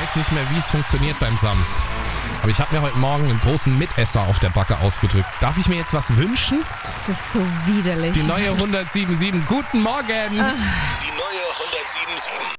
weiß nicht mehr, wie es funktioniert beim Sams. Aber ich habe mir heute Morgen einen großen Mitesser auf der Backe ausgedrückt. Darf ich mir jetzt was wünschen? Das ist so widerlich. Die neue 107.7. Guten Morgen! Die neue 107.7.